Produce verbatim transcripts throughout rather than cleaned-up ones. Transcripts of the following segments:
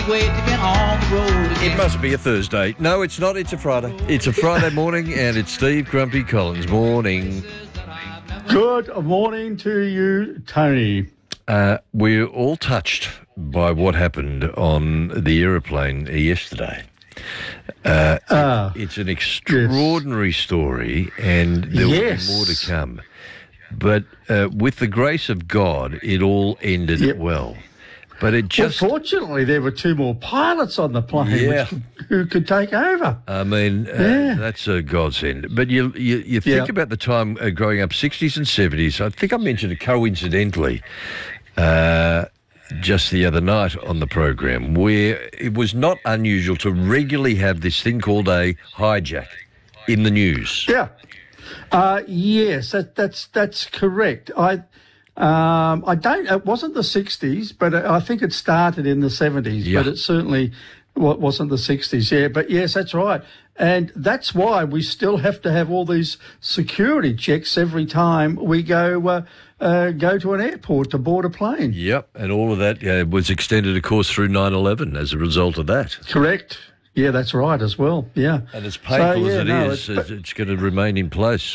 It must be a Thursday. No, it's not. It's a Friday. It's a Friday morning, and it's Steve Grumpy Collins. Morning. Good morning to you, Tony. Uh, we're all touched by what happened on the aeroplane yesterday. Uh, Ah, it, it's an extraordinary yes. story, and there yes. will be more to come. But uh, with the grace of God, it all ended Yep. well. But it just... Well, fortunately, there were two more pilots on the plane Yeah. which, who could take over. I mean, uh, Yeah. that's a godsend. But you you, you think Yeah. about the time uh, growing up, sixties and seventies. I think I mentioned it coincidentally uh, just the other night on the program, where it was not unusual to regularly have this thing called a hijack in the news. Yeah. Uh, yes, that, that's that's correct. I um, I don't. It wasn't the sixties, but I think it started in the seventies. Yeah. But it certainly wa- wasn't the sixties. Yeah, but yes, that's right, and that's why we still have to have all these security checks every time we go uh, uh, go to an airport to board a plane. Yep, and all of that uh, was extended, of course, through nine eleven as a result of that. Correct. Yeah, that's right as well. Yeah. And as painful So, yeah, as it no, is, it's- it's, it's going to remain in place.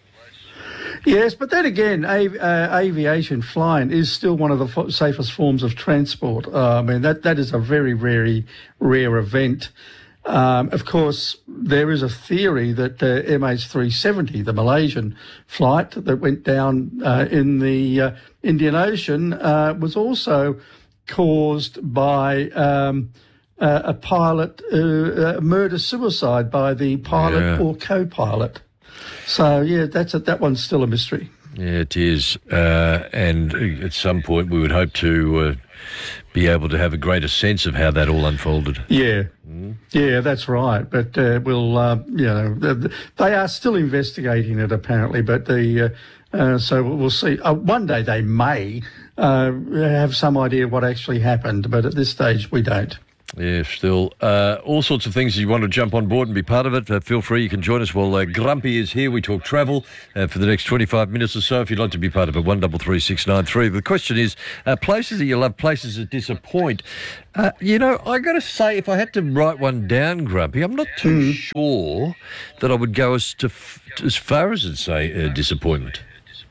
Yes, but then again, av- uh, aviation flying is still one of the fo- safest forms of transport. Uh, I mean, that, that is a very, very rare event. Um, of course, there is a theory that the M H three seventy, the Malaysian flight that went down uh, in the uh, Indian Ocean, uh, was also caused by um, uh, a pilot uh, uh, murder-suicide by the pilot Yeah. or co-pilot. So, yeah, that's a, that one's still a mystery. Yeah, it is. Uh, and at some point we would hope to uh, be able to have a greater sense of how that all unfolded. Yeah, yeah, that's right. But uh, we'll, uh, you know, th- th- they are still investigating it apparently. But the uh, uh, so we'll see. Uh, one day they may uh, have some idea what actually happened, but at this stage we don't. Yeah, still. Uh, all sorts of things. If you want to jump on board and be part of it, uh, feel free. You can join us while uh, Grumpy is here. We talk travel uh, for the next twenty-five minutes or so. If you'd like to be part of it, one double three six nine three. The question is, uh, places that you love, places that disappoint. Uh, you know, I got to say, if I had to write one down, Grumpy, I'm not too sure that I would go as to f- as far as to say uh, disappointment.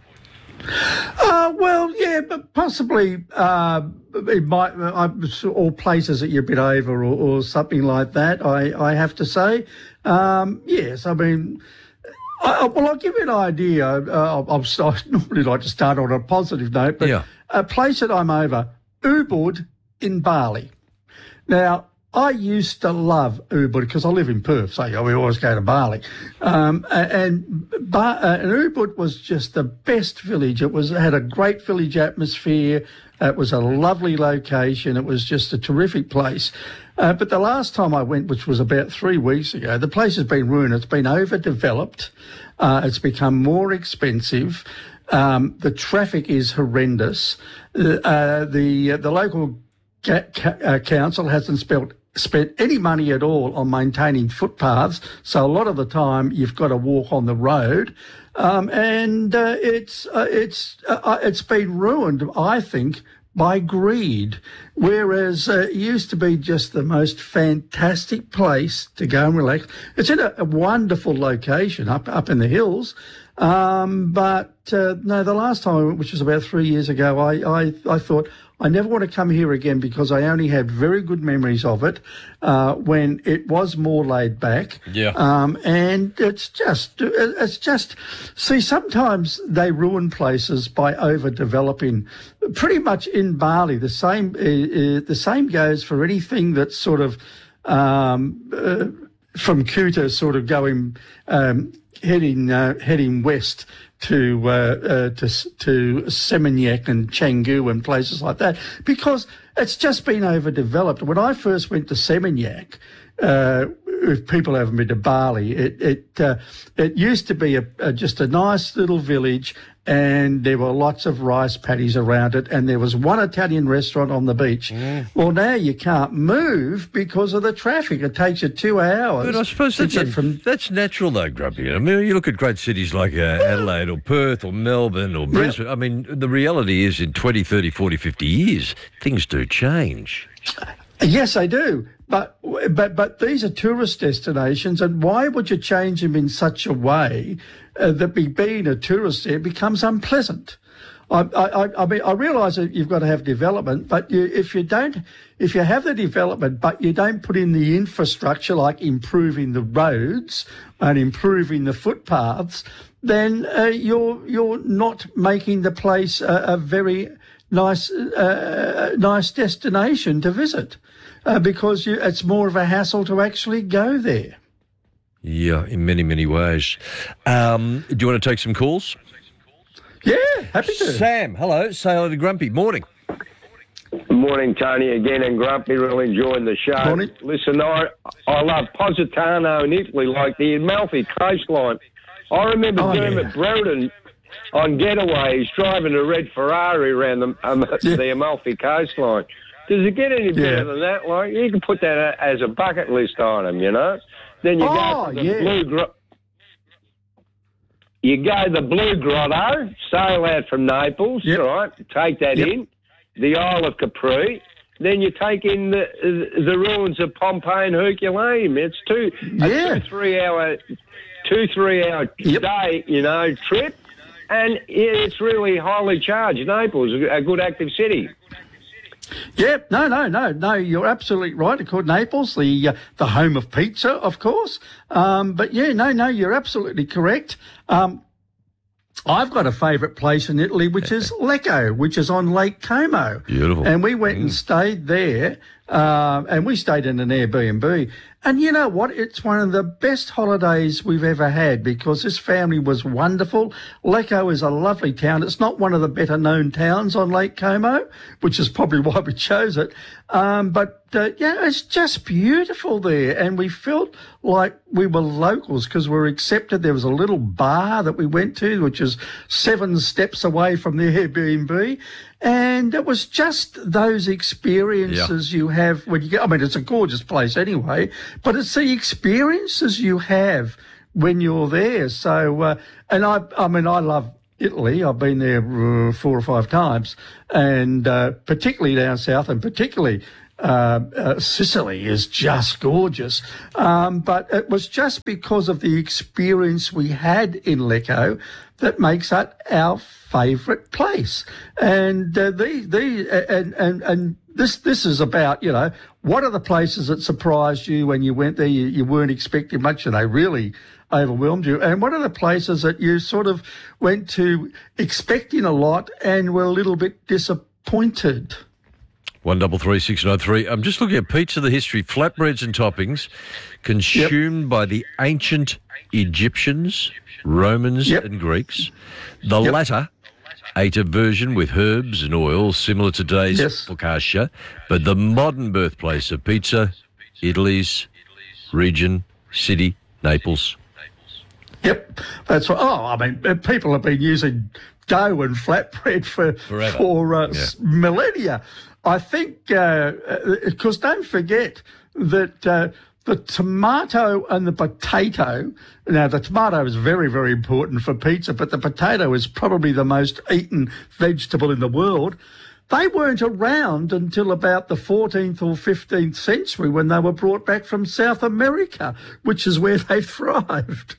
Uh, well, yeah, but possibly uh, it might, uh, or places that you've been over or, or something like that, I, I have to say. Um, yes, I mean, I, well, I'll give you an idea. Uh, I'm, I normally like to start on a positive note, but Yeah. a place that I'm over, Ubud in Bali. Now, I used to love Ubud because I live in Perth, so we always go to Bali. Um, and, Ba- uh, and Ubud was just the best village. It was it had a great village atmosphere. It was a lovely location. It was just a terrific place. Uh, but the last time I went, which was about three weeks ago, the place has been ruined. It's been overdeveloped. Uh, it's become more expensive. Um, the traffic is horrendous. Uh, the uh, the local ca- ca- uh, council hasn't spelt spent any money at all on maintaining footpaths, so a lot of the time you've got to walk on the road, um, and uh, it's uh, it's uh, it's been ruined, I think, by greed. Whereas uh, it used to be just the most fantastic place to go and relax. It's in a, a wonderful location up up in the hills. Um, but uh, no, the last time I went, which was about three years ago, I, I, I thought, I never want to come here again because I only had very good memories of it uh, when it was more laid back. Yeah. Um, and it's just, it's just, see, sometimes they ruin places by overdeveloping. Pretty much in Bali, the same, uh, uh, the same goes for anything that's sort of um, uh, from Kuta, sort of going, um, heading uh, heading west to uh, uh, to to Seminyak and Canggu and places like that, because it's just been overdeveloped. When I first went to Seminyak, uh, if people haven't been to Bali, it it uh, it used to be a, a just a nice little village, and there were lots of rice paddies around it, and there was one Italian restaurant on the beach. Mm. Well, now you can't move because of the traffic. It takes you two hours. But I suppose to that's, get a, from. that's natural, though, Grumpy. I mean, you look at great cities like uh, Adelaide or Perth or Melbourne or Brisbane. Yeah. I mean, the reality is in twenty, thirty, forty, fifty years, things do change. Yes, they do. But but but these are tourist destinations, and why would you change them in such a way uh, that be, being a tourist there becomes unpleasant? I, I, I mean, I realise that you've got to have development, but you, if you don't, if you have the development, but you don't put in the infrastructure like improving the roads and improving the footpaths, then uh, you're you're not making the place a, a very nice uh, nice destination to visit, uh, because you, it's more of a hassle to actually go there. Yeah, in many many ways. Um, do you want to take some calls? Yeah, happy to. Sam, hello. Say hello to Grumpy. Morning. Morning, Tony, again, and Grumpy. Really enjoying the show. Morning. Listen, I I love Positano in Italy, like the Amalfi coastline. I remember Oh, Dermot yeah. Brereton on Getaways driving a red Ferrari around the, um, Yeah. the Amalfi coastline. Does it get any better Yeah. than that? Like, you can put that as a bucket list item, you know? Then you Oh, go to the yeah. Blue Gro- You go to the Blue Grotto, sail out from Naples, Yep. right? Take that Yep. in. The Isle of Capri. Then you take in the the ruins of Pompeii and Herculaneum. It's two, Yeah. a two, three hour, two, three hour Yep. day, you know, trip. And it's really highly charged. Naples, a good active city. Yeah, no, no, no, no. You're absolutely right. Of course, Naples, the uh, the home of pizza, of course. Um, but yeah, no, no, you're absolutely correct. Um, I've got a favourite place in Italy, which is Lecco, which is on Lake Como. Beautiful. And we went and stayed there, uh, and we stayed in an Airbnb. And you know what? It's one of the best holidays we've ever had because this family was wonderful. Lecco is a lovely town. It's not one of the better known towns on Lake Como, which is probably why we chose it. Um, but, uh, yeah, it's just beautiful there. And we felt like we were locals because we were accepted. There was a little bar that we went to, which is seven steps away from the Airbnb. And it was just those experiences you have when you get, I mean, it's a gorgeous place anyway, but it's the experiences you have when you're there. So, uh, and I, I mean, I love Italy. I've been there uh, four or five times, and uh, particularly down south, and particularly uh, uh, Sicily is just gorgeous. Um, but it was just because of the experience we had in Lecco that makes that our favourite place. And uh, the the and and and this this is about, you know, what are the places that surprised you when you went there? You, you weren't expecting much, and they really overwhelmed you. And what are the places that you sort of went to expecting a lot and were a little bit disappointed? One double three six nine three. I'm just looking at pizza, the history, flatbreads and toppings consumed yep. by the ancient Egyptians, Romans yep. and Greeks. The yep. latter ate a version with herbs and oil similar to today's yes. focaccia, but the modern birthplace of pizza, Italy's region, city, Naples. Yep, that's right. Oh, I mean, people have been using dough and flatbread for Forever. for uh, yeah. millennia. I think, because uh, don't forget that uh, the tomato and the potato, now the tomato is very, very important for pizza, but the potato is probably the most eaten vegetable in the world. They weren't around until about the fourteenth or fifteenth century when they were brought back from South America, which is where they thrived.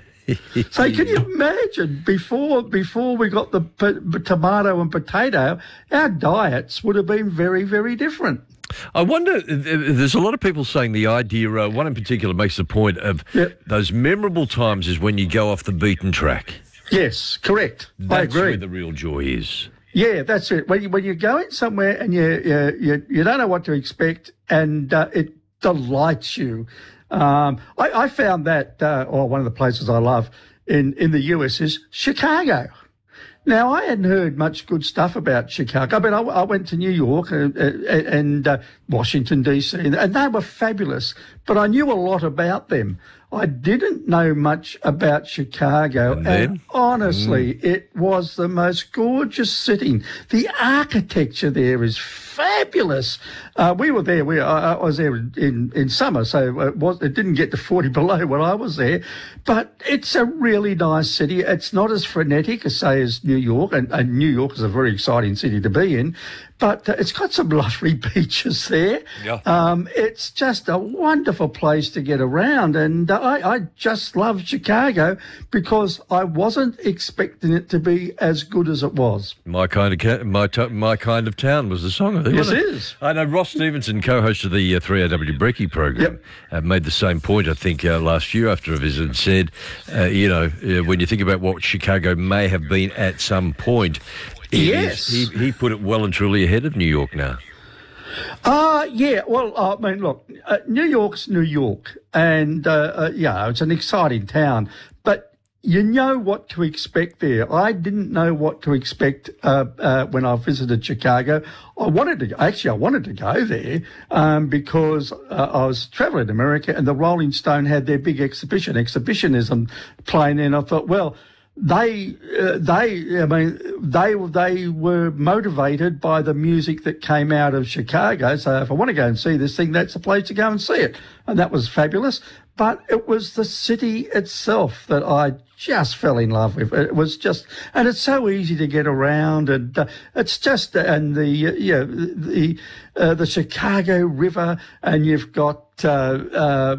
So can you imagine, before before we got the p- tomato and potato, our diets would have been very, very different. I wonder, there's a lot of people saying the idea, uh, one in particular makes the point of yep. those memorable times is when you go off the beaten track. Yes, correct. That's I agree. where the real joy is. Yeah, that's it. When you, when you go in somewhere and you, you, you, you don't know what to expect and uh, it delights you. Um, I, I found that, uh, or one of the places I love in, in the U S is Chicago. Now, I hadn't heard much good stuff about Chicago. I mean, I, I went to New York and, and uh, Washington, D C, and they were fabulous, but I knew a lot about them. I didn't know much about Chicago, and, and honestly, mm. it was the most gorgeous city. The architecture there is fabulous. Uh, we were there. We I, I was there in, in summer, so it, was, it didn't get to forty below when I was there. But it's a really nice city. It's not as frenetic as, say, as New York, and, and New York is a very exciting city to be in. but uh, it's got some lovely beaches there. Yeah. Um, it's just a wonderful place to get around, and uh, I, I just love Chicago because I wasn't expecting it to be as good as it was. My kind of ca- my t- my kind of town was the song. I think, Yes, wasn't it is. I know Ross Stevenson, co-host of the uh, three A W Brekkie program, Yep. uh, made the same point. I think uh, last year after a visit, and said, uh, you know, uh, when you think about what Chicago may have been at some point, it Yes. is- he he put it well and truly ahead of New York now. Uh, yeah, well, I mean, look, uh, New York's New York, and, uh, uh, yeah, it's an exciting town, but you know what to expect there. I didn't know what to expect uh, uh, when I visited Chicago. I wanted to, actually, I wanted to go there um, because uh, I was traveling to America and the Rolling Stone had their big exhibition, exhibitionism playing there, and I thought, well, They, uh, they, I mean, they, they were motivated by the music that came out of Chicago. So if I want to go and see this thing, that's the place to go and see it. And that was fabulous. But it was the city itself that I just fell in love with. It was just, and it's so easy to get around, and uh, it's just, and the, uh, you know, the, uh, the Chicago River, and you've got, uh, uh,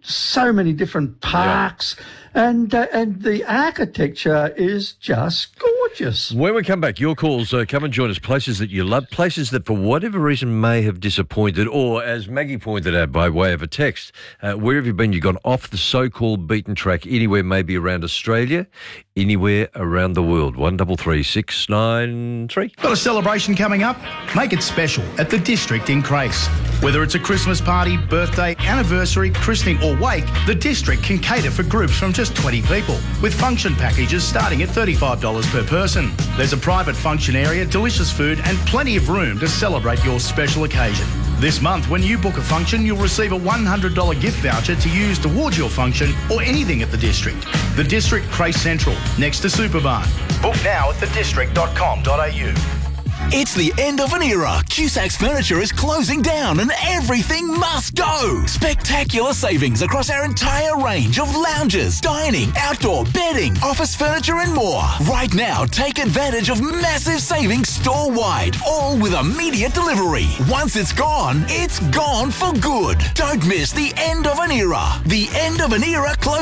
so many different parks, yeah. and uh, and the architecture is just gorgeous. When we come back, your calls, uh, come and join us. Places that you love, places that for whatever reason may have disappointed, or as Maggie pointed out by way of a text, uh, where have you been? You've gone off the so-called beaten track, anywhere maybe around Australia, anywhere around the world. One double three six nine three. Got a celebration coming up? Make it special at the District in Crace. Whether it's a Christmas party, birthday, anniversary, christening or wake, the District can cater for groups from just twenty people, with function packages starting at thirty-five dollars per person. There's a private function area, delicious food and plenty of room to celebrate your special occasion. This month, when you book a function, you'll receive a one hundred dollars gift voucher to use towards your function or anything at the District. The District Crace Central, next to Superbarn. Book now at the district dot com dot a u. It's the end of an era. Cusacks Furniture is closing down and everything must go. Spectacular savings across our entire range of lounges, dining, outdoor, bedding, office furniture and more. Right now, take advantage of massive savings store-wide, all with immediate delivery. Once it's gone, it's gone for good. Don't miss the end of an era. The end of an era closing